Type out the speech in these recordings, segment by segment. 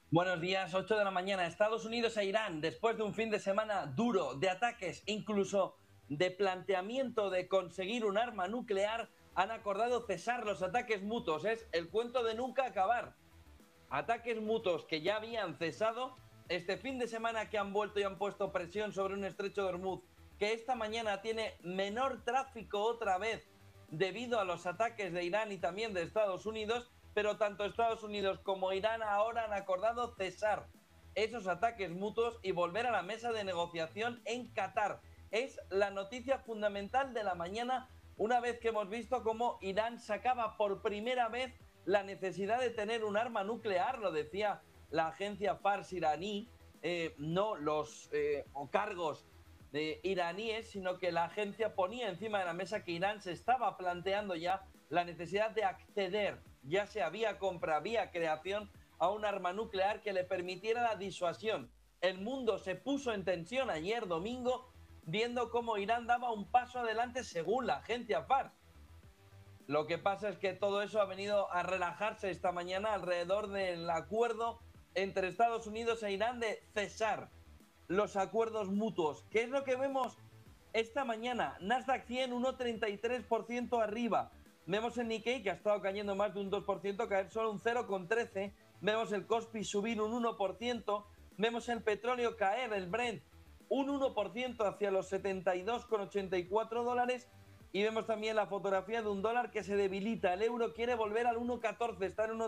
Buenos días, 8 de la mañana. Estados Unidos e Irán, después de un fin de semana duro de ataques, incluso de planteamiento de conseguir un arma nuclear, han acordado cesar los ataques mutuos. Es el cuento de nunca acabar. Ataques mutuos que ya habían cesado este fin de semana, que han vuelto y han puesto presión sobre un estrecho de Hormuz que esta mañana tiene menor tráfico otra vez debido a los ataques de Irán y también de Estados Unidos, pero tanto Estados Unidos como Irán ahora han acordado cesar esos ataques mutuos y volver a la mesa de negociación en Qatar. Es la noticia fundamental de la mañana, una vez que hemos visto cómo Irán sacaba por primera vez la necesidad de tener un arma nuclear, lo decía la agencia Fars iraní, no los cargos iraníes, sino que la agencia ponía encima de la mesa que Irán se estaba planteando ya la necesidad de acceder, ya sea vía compra, vía creación, a un arma nuclear que le permitiera la disuasión. El mundo se puso en tensión ayer domingo viendo cómo Irán daba un paso adelante según la agencia Fars. Lo que pasa es que todo eso ha venido a relajarse esta mañana alrededor del acuerdo entre Estados Unidos e Irán de cesar los acuerdos mutuos. ¿Qué es lo que vemos esta mañana? Nasdaq 100, 1,33% arriba. Vemos el Nikkei, que ha estado cayendo más de un 2%, caer solo un 0,13%. Vemos el Kospi subir un 1%. Vemos el petróleo caer, el Brent, un 1% hacia los 72,84 dólares. Y vemos también la fotografía de un dólar que se debilita. El euro quiere volver al 1,14, está en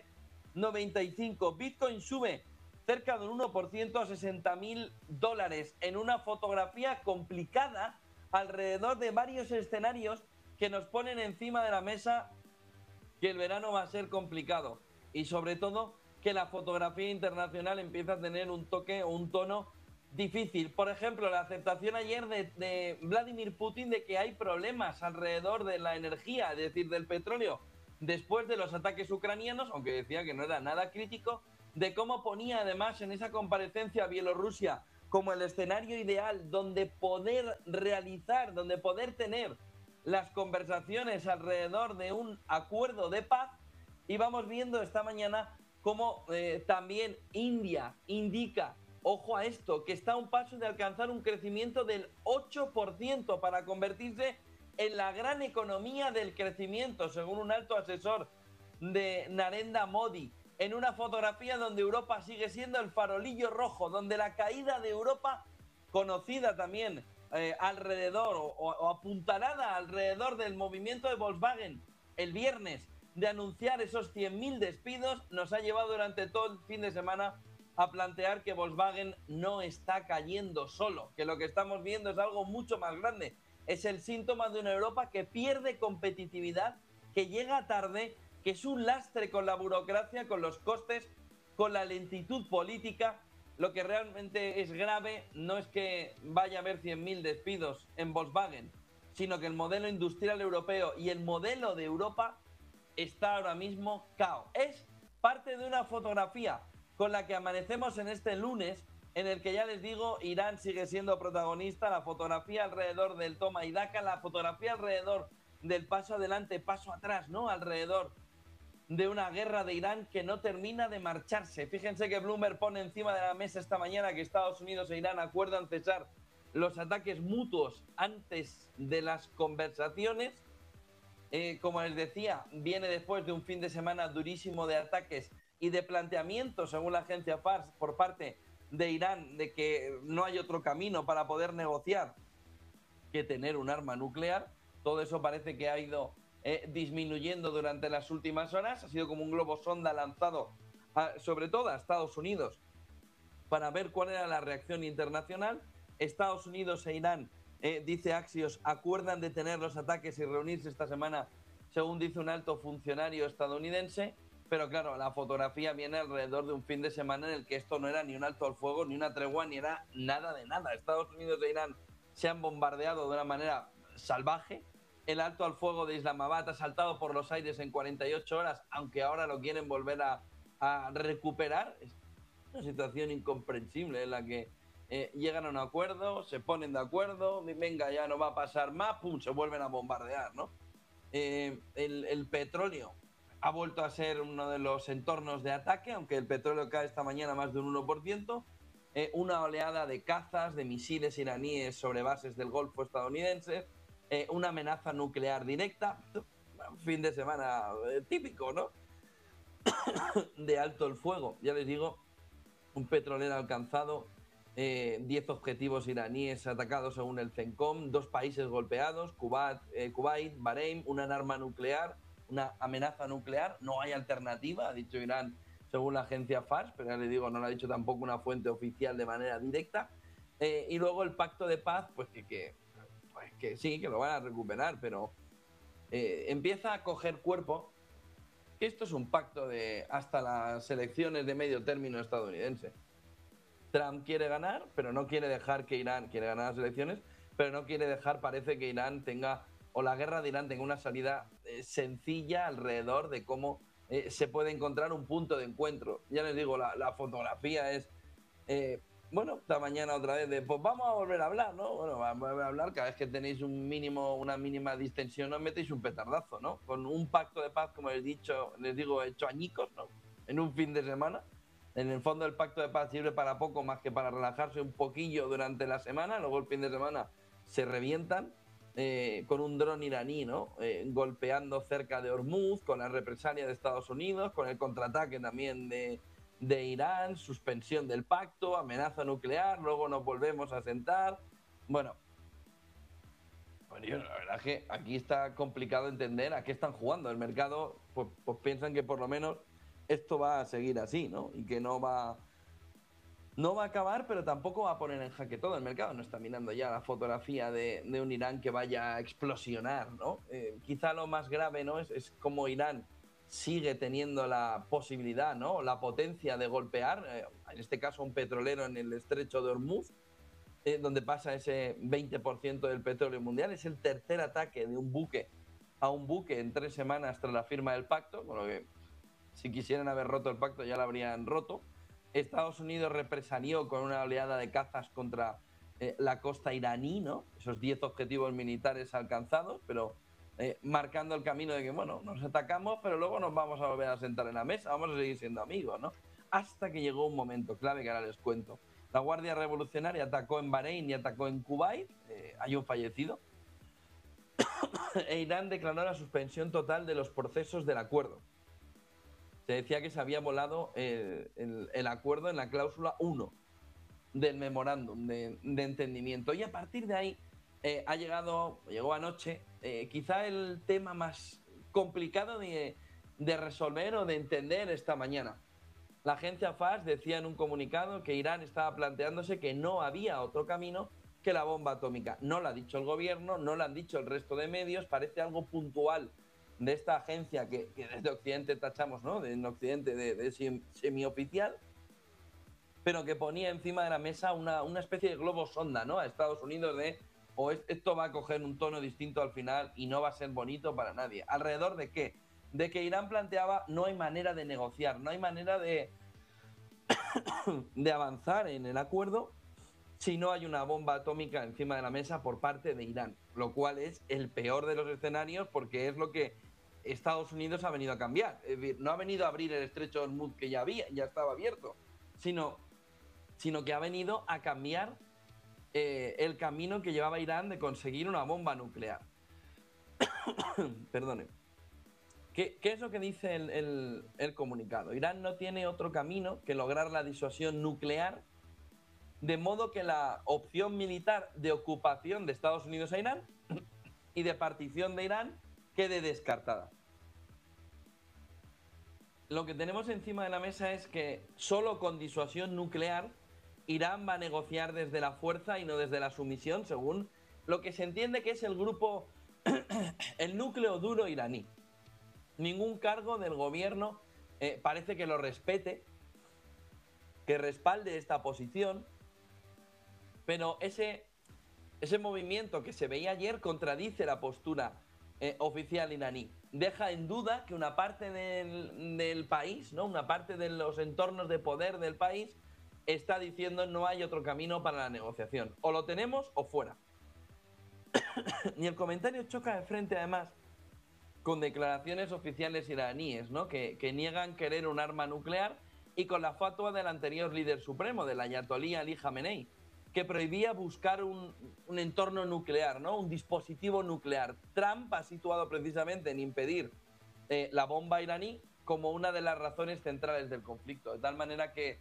1,1395. Bitcoin sube cerca de un 1% a 60.000 dólares en una fotografía complicada alrededor de varios escenarios que nos ponen encima de la mesa que el verano va a ser complicado y sobre todo que la fotografía internacional empieza a tener un toque o un tono difícil. Por ejemplo, la aceptación ayer de Vladimir Putin de que hay problemas alrededor de la energía, es decir, del petróleo, después de los ataques ucranianos, aunque decía que no era nada crítico, de cómo ponía además en esa comparecencia a Bielorrusia como el escenario ideal donde poder realizar, donde poder tener las conversaciones alrededor de un acuerdo de paz. Y vamos viendo esta mañana cómo también India indica, ojo a esto, que está a un paso de alcanzar un crecimiento del 8% para convertirse en la gran economía del crecimiento, según un alto asesor de Narendra Modi, en una fotografía donde Europa sigue siendo el farolillo rojo, donde la caída de Europa, conocida también alrededor o apuntalada alrededor del movimiento de Volkswagen el viernes de anunciar esos 100.000 despidos, nos ha llevado durante todo el fin de semana a plantear que Volkswagen no está cayendo solo, que lo que estamos viendo es algo mucho más grande. Es el síntoma de una Europa que pierde competitividad, que llega tarde, que es un lastre con la burocracia, con los costes, con la lentitud política. Lo que realmente es grave no es que vaya a haber 100.000 despidos en Volkswagen, sino que el modelo industrial europeo y el modelo de Europa está ahora mismo cao. Es parte de una fotografía con la que amanecemos en este lunes, en el que ya les digo, Irán sigue siendo protagonista, la fotografía alrededor del toma y daca, la fotografía alrededor del paso adelante, paso atrás, ¿no? Alrededor de una guerra de Irán que no termina de marcharse. Fíjense que Bloomberg pone encima de la mesa esta mañana que Estados Unidos e Irán acuerdan cesar los ataques mutuos antes de las conversaciones. Como les decía, viene después de un fin de semana durísimo de ataques y de planteamientos, según la agencia Fars, por parte de Irán, de que no hay otro camino para poder negociar que tener un arma nuclear. Todo eso parece que ha ido disminuyendo durante las últimas horas. Ha sido como un globo sonda lanzado sobre todo a Estados Unidos para ver cuál era la reacción internacional. Estados Unidos e Irán, dice Axios, acuerdan detener los ataques y reunirse esta semana, según dice un alto funcionario estadounidense. Pero claro, la fotografía viene alrededor de un fin de semana en el que esto no era ni un alto al fuego, ni una tregua, ni era nada de nada. Estados Unidos e Irán se han bombardeado de una manera salvaje. El alto al fuego de Islamabad ha saltado por los aires en 48 horas, aunque ahora lo quieren volver a recuperar. Es una situación incomprensible en la que llegan a un acuerdo, se ponen de acuerdo, venga, ya no va a pasar más, pum, se vuelven a bombardear, ¿no? El petróleo. ha vuelto a ser uno de los entornos de ataque, aunque el petróleo cae esta mañana más de un 1%. Una oleada de cazas, de misiles iraníes sobre bases del Golfo estadounidense, una amenaza nuclear directa. Un fin de semana típico, ¿no? De alto el fuego. Ya les digo, un petrolero ha alcanzado 10 objetivos iraníes atacados según el CENTCOM, 2 países golpeados, Kuwait, Bahrein, una arma nuclear, una amenaza nuclear. No hay alternativa, ha dicho Irán según la agencia Fars, pero ya les digo, no lo ha dicho tampoco una fuente oficial de manera directa. Y luego el pacto de paz, pues que sí, que lo van a recuperar, pero empieza a coger cuerpo que esto es un pacto de hasta las elecciones de medio término estadounidense. Trump quiere ganar, pero no quiere dejar que Irán quiere ganar las elecciones, pero no quiere dejar, parece que Irán tenga, o la guerra de Irán tenga una salida sencilla alrededor de cómo se puede encontrar un punto de encuentro. Ya les digo, la fotografía es, bueno, esta mañana otra vez de, pues vamos a volver a hablar, ¿no? Bueno, vamos a volver a hablar, cada vez que tenéis una mínima distensión, os metéis un petardazo, ¿no? Con un pacto de paz, como les digo, hecho añicos, ¿no? En un fin de semana. En el fondo el pacto de paz sirve para poco más que para relajarse un poquillo durante la semana, luego el fin de semana se revientan con un dron iraní, ¿no? Golpeando cerca de Hormuz, con la represalia de Estados Unidos, con el contraataque también de Irán, suspensión del pacto, amenaza nuclear, luego nos volvemos a sentar. Bueno, la verdad es que aquí está complicado entender a qué están jugando. El mercado pues piensan que por lo menos esto va a seguir así, ¿no? Y que no va a acabar, pero tampoco va a poner en jaque todo. El mercado no está mirando ya la fotografía de un Irán que vaya a explosionar, ¿no? Quizá lo más grave, ¿no? Es cómo Irán sigue teniendo la posibilidad, ¿no? La potencia de golpear, en este caso un petrolero en el estrecho de Hormuz, donde pasa ese 20% del petróleo mundial. Es el tercer ataque de un buque a un buque en 3 semanas tras la firma del pacto, con lo que si quisieran haber roto el pacto ya lo habrían roto. Estados Unidos represalió con una oleada de cazas contra la costa iraní, ¿no? Esos 10 objetivos militares alcanzados, pero marcando el camino de que, bueno, nos atacamos, pero luego nos vamos a volver a sentar en la mesa, vamos a seguir siendo amigos, ¿no? Hasta que llegó un momento clave que ahora les cuento. La Guardia Revolucionaria atacó en Bahrein y atacó en Kuwait, hay un fallecido, e Irán declaró la suspensión total de los procesos del acuerdo. Se decía que se había volado el acuerdo en la cláusula 1 del memorándum de entendimiento. Y a partir de ahí llegó anoche, quizá el tema más complicado de resolver o de entender esta mañana. La agencia Fars decía en un comunicado que Irán estaba planteándose que no había otro camino que la bomba atómica. No lo ha dicho el gobierno, no lo han dicho el resto de medios, parece algo puntual de esta agencia que desde Occidente tachamos, ¿no? En Occidente de semioficial, pero que ponía encima de la mesa una especie de globo sonda, ¿no? A Estados Unidos esto va a coger un tono distinto al final y no va a ser bonito para nadie. ¿Alrededor de qué? De que Irán planteaba no hay manera de negociar, no hay manera de avanzar en el acuerdo si no hay una bomba atómica encima de la mesa por parte de Irán, lo cual es el peor de los escenarios porque es lo que Estados Unidos ha venido a cambiar. Es decir, no ha venido a abrir el estrecho de Hormuz que ya estaba abierto, sino que ha venido a cambiar el camino que llevaba Irán de conseguir una bomba nuclear. Perdone. ¿Qué es lo que dice el comunicado? Irán no tiene otro camino que lograr la disuasión nuclear, de modo que la opción militar de ocupación de Estados Unidos a Irán y de partición de Irán quede descartada. Lo que tenemos encima de la mesa es que solo con disuasión nuclear Irán va a negociar desde la fuerza y no desde la sumisión, según lo que se entiende que es el grupo, el núcleo duro iraní. Ningún cargo del gobierno parece que lo respete, que respalde esta posición, pero ese movimiento que se veía ayer contradice la postura oficial iraní. Deja en duda que una parte del país, ¿no? Una parte de los entornos de poder del país está diciendo no hay otro camino para la negociación. O lo tenemos o fuera. Y el comentario choca de frente, además, con declaraciones oficiales iraníes, ¿no? Que niegan querer un arma nuclear, y con la fatua del anterior líder supremo, del ayatolí Ali Khamenei, que prohibía buscar un entorno nuclear, ¿no? Un dispositivo nuclear. Trump ha situado precisamente en impedir la bomba iraní como una de las razones centrales del conflicto. De tal manera que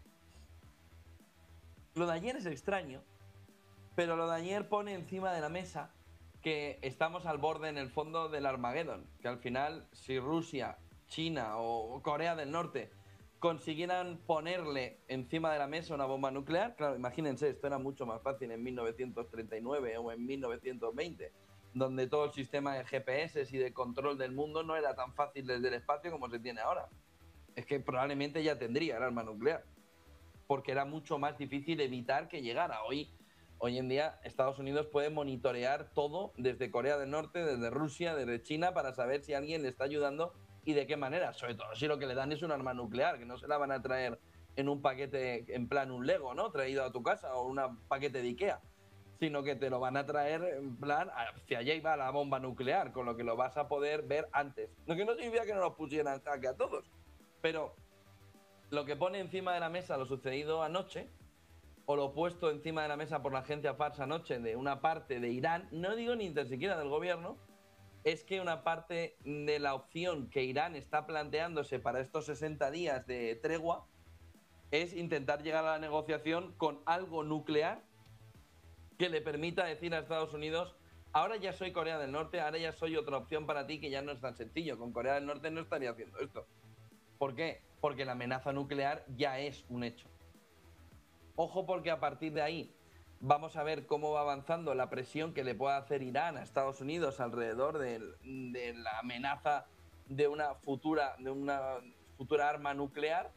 lo de ayer es extraño, pero lo de ayer pone encima de la mesa que estamos al borde, en el fondo, del Armagedón. Que al final, si Rusia, China o Corea del Norte consiguieran ponerle encima de la mesa una bomba nuclear, claro, imagínense, esto era mucho más fácil en 1939 o en 1920, donde todo el sistema de GPS y de control del mundo no era tan fácil desde el espacio como se tiene ahora. Es que probablemente ya tendría el arma nuclear, porque era mucho más difícil evitar que llegara. Hoy en día Estados Unidos puede monitorear todo desde Corea del Norte, desde Rusia, desde China, para saber si alguien le está ayudando y de qué manera. Sobre todo si lo que le dan es un arma nuclear, que no se la van a traer en un paquete, en plan un Lego, ¿no? Traído a tu casa, o un paquete de Ikea, sino que te lo van a traer en plan, hacia allá iba la bomba nuclear, con lo que lo vas a poder ver antes. Lo que no significa que no nos pusieran en jaque a todos, pero lo que pone encima de la mesa lo sucedido anoche, o lo puesto encima de la mesa por la agencia Fars anoche de una parte de Irán, no digo ni tan siquiera del gobierno, es que una parte de la opción que Irán está planteándose para estos 60 días de tregua es intentar llegar a la negociación con algo nuclear que le permita decir a Estados Unidos: ahora ya soy Corea del Norte, ahora ya soy otra opción para ti, que ya no es tan sencillo. Con Corea del Norte no estaría haciendo esto. ¿Por qué? Porque la amenaza nuclear ya es un hecho. Ojo, porque a partir de ahí vamos a ver cómo va avanzando la presión que le pueda hacer Irán a Estados Unidos alrededor de la amenaza de una futura arma nuclear,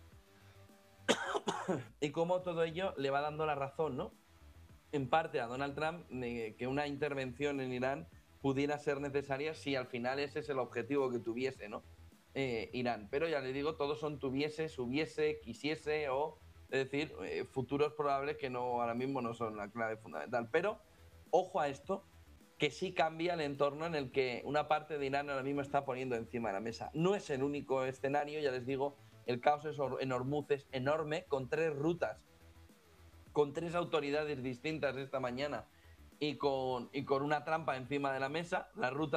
y cómo todo ello le va dando la razón, ¿no? En parte a Donald Trump, de que una intervención en Irán pudiera ser necesaria si al final ese es el objetivo que tuviese, ¿no? Irán. Pero ya le digo, todos son tuviese, hubiese, quisiese, o es decir, futuros probables que no, ahora mismo no son la clave fundamental. Pero ojo a esto, que sí cambia el entorno en el que una parte de Irán ahora mismo está poniendo encima de la mesa. No es el único escenario, ya les digo, el caos en Hormuz es enorme, con 3 rutas, con 3 autoridades distintas esta mañana, y con una trampa encima de la mesa. La ruta